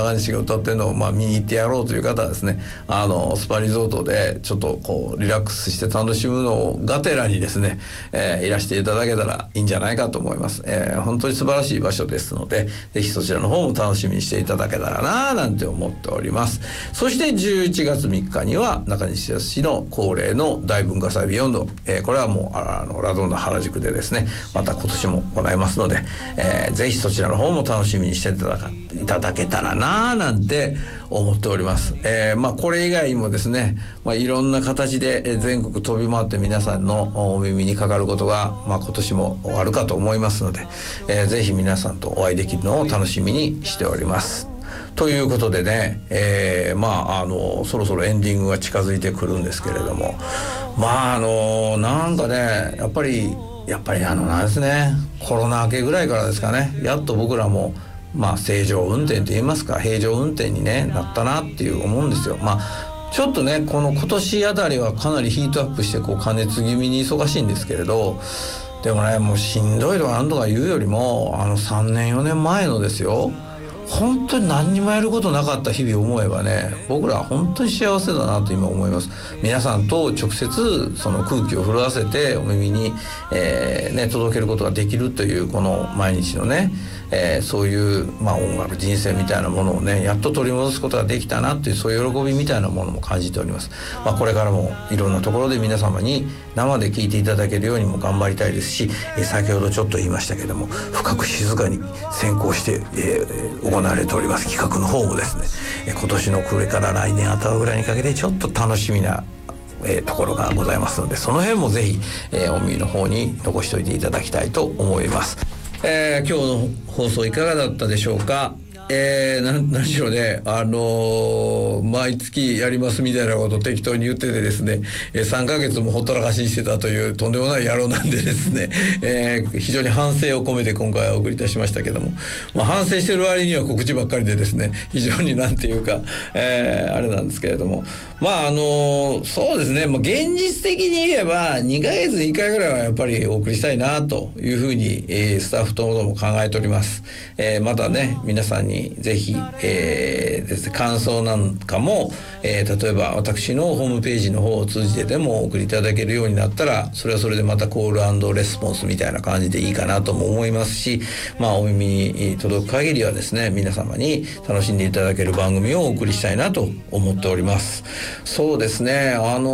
中西が歌ってるのを見に行ってやろうという方はですね、スパリゾートでちょっとこうリラックスして楽しむのをがてらにですね、いらしていただけたらいいんじゃないかと思います。本当に素晴らしい場所ですので、ぜひそちらの方も楽しみにしていただけたらななんて思っております。そして11月3日には中西康の恒例の大文化祭ビヨンド、これはもうラドンナ原宿でですね、また今年も行いますので、ぜひそちらの方も楽しみにしていただけたらななんて思っております。これ以外にもですね、いろんな形で全国飛び回って皆さんのお耳にかかることが、今年もあるかと思いますので、ぜひ皆さんとお会いできるのを楽しみにしております。ということでね、そろそろエンディングが近づいてくるんですけれども、なんかね、やっぱりなんですね、コロナ明けぐらいからですかね、やっと僕らも正常運転といいますか、平常運転に、なったなっていう思うんですよ。ちょっとね、この今年あたりはかなりヒートアップして過熱気味に忙しいんですけれど、でもね、もうしんどいとかなんとか言うよりも、3年4年前のですよ、本当に何にもやることなかった日々を思えばね、僕らは本当に幸せだなと今思います。皆さんと直接その空気を震わせてお耳に、届けることができるというこの毎日のね、そういう音楽人生みたいなものをね、やっと取り戻すことができたなという、そういう喜びみたいなものも感じております。これからもいろんなところで皆様に生で聴いていただけるようにも頑張りたいですし、先ほどちょっと言いましたけども、深く静かに先行して、行われております企画の方もですね、今年のこれから来年頭ぐらいにかけてちょっと楽しみなところがございますので、その辺もぜひ、お耳の方に残しておいていただきたいと思います。今日の放送いかがだったでしょうか。何しろね、毎月やりますみたいなことを適当に言っててですね、3ヶ月もほったらかしにしてたというとんでもない野郎なんでですね、非常に反省を込めて今回はお送りいたしましたけども、反省してる割には告知ばっかりでですね、非常になんていうか、あれなんですけれども、そうですね、現実的に言えば2ヶ月に1回ぐらいはやっぱりお送りしたいなというふうに、スタッフとも考えております。またね、皆さんにぜひ、ですね、感想なんかも、例えば私のホームページの方を通じてでもお送りいただけるようになったら、それはそれでまたコール&レスポンスみたいな感じでいいかなとも思いますし、お耳に届く限りはですね、皆様に楽しんでいただける番組をお送りしたいなと思っております。そうですね、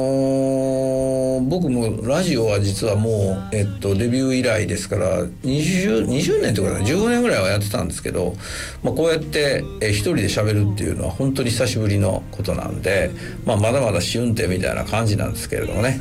僕もラジオは実はもう、デビュー以来ですから20年というか15年ぐらいはやってたんですけど、こうやって一人で喋るっていうのは本当に久しぶりのことなんで、まだまだ試運転みたいな感じなんですけれどもね、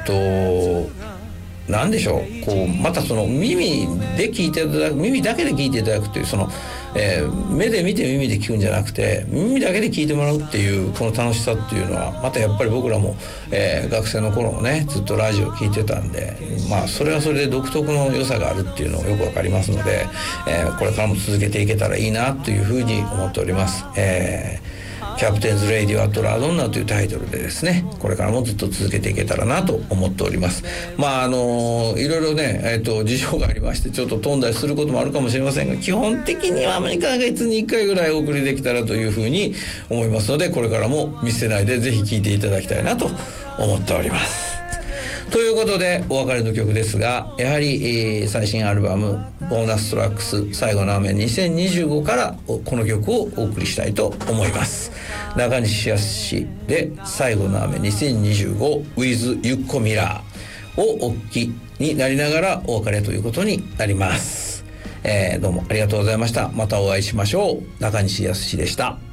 なんでしょう、またその耳で聞いていただく、耳だけで聞いていただくという、その、目で見て耳で聞くんじゃなくて耳だけで聞いてもらうっていうこの楽しさっていうのは、またやっぱり僕らも、学生の頃もねずっとラジオ聞いてたんで、それはそれで独特の良さがあるっていうのがよくわかりますので、これからも続けていけたらいいなというふうに思っております。キャプテンズ・レイディオ・アット・ラドンナというタイトルでですね、これからもずっと続けていけたらなと思っております。いろいろね、事情がありましてちょっと飛んだりすることもあるかもしれませんが、基本的には2ヶ月に1回ぐらいお送りできたらというふうに思いますので、これからも見捨てないでぜひ聴いていただきたいなと思っております。ということでお別れの曲ですが、やはり、最新アルバムボーナストラックス最後の雨2025からこの曲をお送りしたいと思います。中西康で最後の雨2025 with ゆっこミラーをお聴きになりながらお別れということになります。どうもありがとうございました。またお会いしましょう。中西康でした。